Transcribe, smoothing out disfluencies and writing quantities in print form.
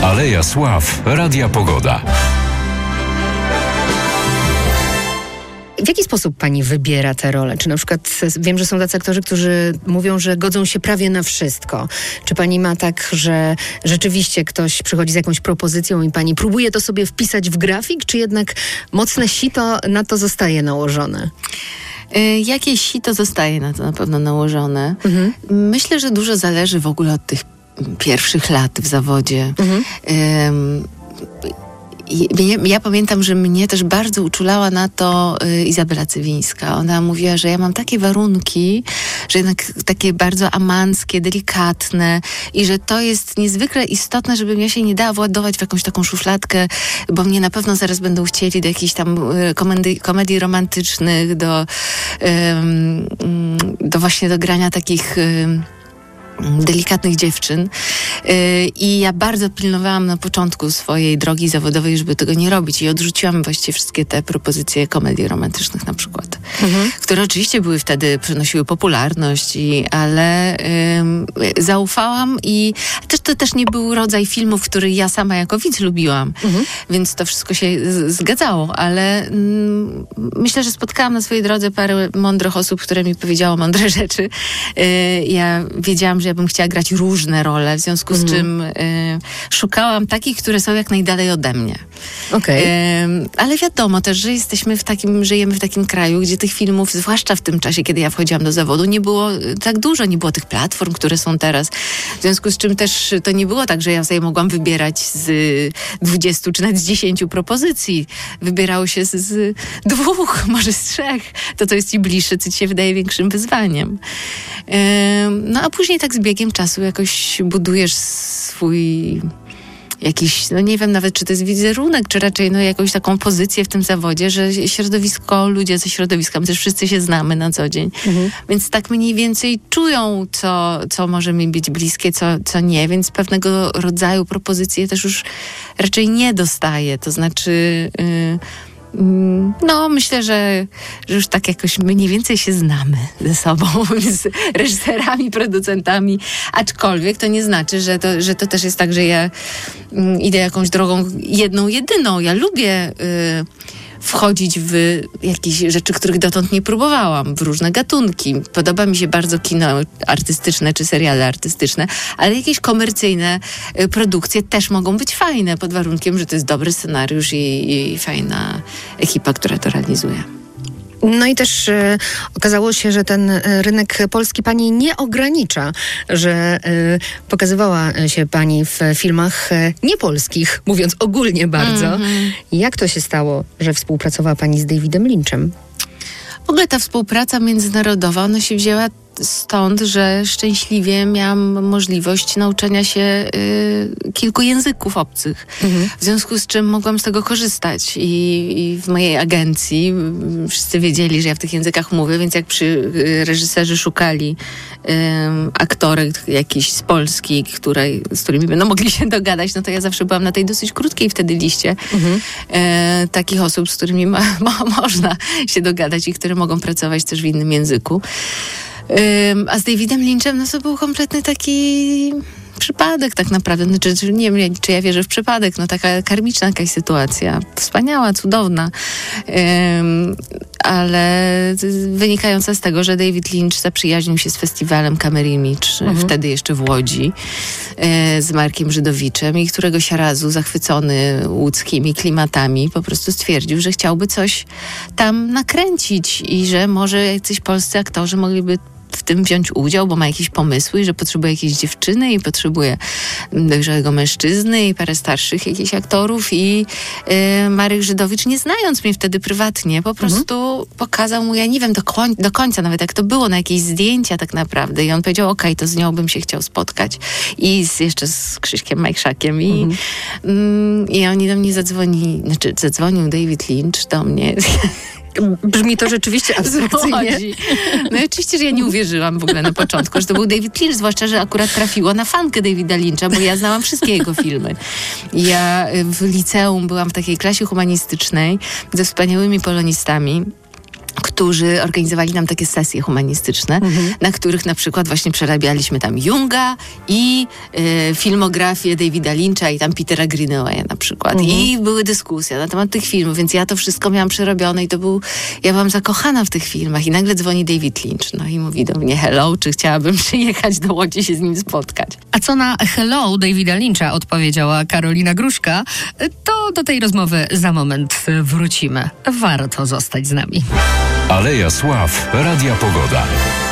Aleja Sław Radia Pogoda. W jaki sposób pani wybiera te role? Czy na przykład wiem, że są tacy aktorzy, którzy mówią, że godzą się prawie na wszystko. Czy pani ma tak, że rzeczywiście ktoś przychodzi z jakąś propozycją i pani próbuje to sobie wpisać w grafik, czy jednak mocne sito na to zostaje nałożone? Jakieś sito zostaje na to na pewno nałożone. Myślę, że dużo zależy w ogóle od tych pierwszych lat w zawodzie. Ja pamiętam, że mnie też bardzo uczulała na to Izabela Cywińska. Ona mówiła, że ja mam takie warunki, że jednak takie bardzo amanckie, delikatne i że to jest niezwykle istotne, żebym ja się nie dała władować w jakąś taką szufladkę, bo mnie na pewno zaraz będą chcieli do jakichś tam komedii romantycznych, do właśnie do grania takich delikatnych dziewczyn. I ja bardzo pilnowałam na początku swojej drogi zawodowej, żeby tego nie robić i odrzuciłam właściwie wszystkie te propozycje komedii romantycznych na przykład, które oczywiście były wtedy, przynosiły popularność, ale zaufałam i to też nie był rodzaj filmów, który ja sama jako widz lubiłam, więc to wszystko się zgadzało, ale myślę, że spotkałam na swojej drodze parę mądrych osób, które mi powiedziało mądre rzeczy. Ja wiedziałam, że ja bym chciała grać różne role, w związku z czym szukałam takich, które są jak najdalej ode mnie. Ale wiadomo też, że żyjemy w takim kraju, gdzie tych filmów, zwłaszcza w tym czasie, kiedy ja wchodziłam do zawodu, nie było tak dużo, nie było tych platform, które są teraz. W związku z czym też to nie było tak, że ja sobie mogłam wybierać z 20 czy nawet z 10 propozycji. Wybierało się z 2, może z 3. To jest ci bliższe, co ci się wydaje większym wyzwaniem. No a później tak z biegiem czasu jakoś budujesz swój jakiś, no nie wiem nawet, czy to jest wizerunek, czy raczej jakąś taką pozycję w tym zawodzie, że środowisko, ludzie ze środowiska, my też wszyscy się znamy na co dzień. Więc tak mniej więcej czują, co może mi być bliskie, co nie, więc pewnego rodzaju propozycje też już raczej nie dostaję. To znaczy myślę, że już tak jakoś mniej więcej się znamy ze sobą, z reżyserami, producentami, aczkolwiek to nie znaczy, że to też jest tak, że ja idę jakąś drogą jedną, jedyną. Ja lubię wchodzić w jakieś rzeczy, których dotąd nie próbowałam, w różne gatunki. Podoba mi się bardzo kino artystyczne czy seriale artystyczne, ale jakieś komercyjne produkcje też mogą być fajne, pod warunkiem, że to jest dobry scenariusz i fajna ekipa, która to realizuje. No i też okazało się, że ten rynek polski pani nie ogranicza, że pokazywała się pani w filmach niepolskich, mówiąc ogólnie bardzo. Jak to się stało, że współpracowała pani z Davidem Lynchem? W ogóle ta współpraca międzynarodowa, ona się wzięła stąd, że szczęśliwie miałam możliwość nauczenia się kilku języków obcych. W związku z czym mogłam z tego korzystać. I w mojej agencji wszyscy wiedzieli, że ja w tych językach mówię, więc jak reżyserzy szukali aktorek jakichś z Polski, z którymi będą mogli się dogadać, no to ja zawsze byłam na tej dosyć krótkiej wtedy liście takich osób, z którymi można się dogadać i które mogą pracować też w innym języku. A z Davidem Lynchem to był kompletny taki przypadek tak naprawdę. Nie wiem, czy ja wierzę w przypadek. Taka karmiczna jakaś sytuacja. Wspaniała, cudowna. Ale wynikająca z tego, że David Lynch zaprzyjaźnił się z festiwalem Kamerimidż, wtedy jeszcze w Łodzi, z Markiem Żydowiczem i któregoś razu zachwycony łódzkimi klimatami po prostu stwierdził, że chciałby coś tam nakręcić i że może jacyś polscy aktorzy mogliby w tym wziąć udział, bo ma jakieś pomysły i że potrzebuje jakiejś dziewczyny i potrzebuje dojrzałego mężczyzny i parę starszych jakichś aktorów i Marek Żydowicz, nie znając mnie wtedy prywatnie, po prostu pokazał mu, ja nie wiem do końca nawet jak to było, na jakieś zdjęcia tak naprawdę i on powiedział, okej, to z nią bym się chciał spotkać i jeszcze z Krzyśkiem Majszakiem i oni do mnie zadzwonił David Lynch do mnie. Brzmi to rzeczywiście abstrakcyjnie. No i oczywiście, że ja nie uwierzyłam w ogóle na początku, że to był David Lynch, zwłaszcza, że akurat trafiło na fankę Davida Lyncha, bo ja znałam wszystkie jego filmy. Ja w liceum byłam w takiej klasie humanistycznej ze wspaniałymi polonistami. którzy organizowali nam takie sesje humanistyczne, na których na przykład właśnie przerabialiśmy tam Junga i filmografię Davida Lyncha i tam Petera Greenawaya na przykład. I były dyskusje na temat tych filmów, więc ja to wszystko miałam przerobione i ja byłam zakochana w tych filmach i nagle dzwoni David Lynch, no i mówi do mnie hello, czy chciałabym przyjechać do Łodzi i się z nim spotkać. A co na hello Davida Lyncha odpowiedziała Karolina Gruszka, to do tej rozmowy za moment wrócimy. Warto zostać z nami. Aleja Sław, Radia Pogoda.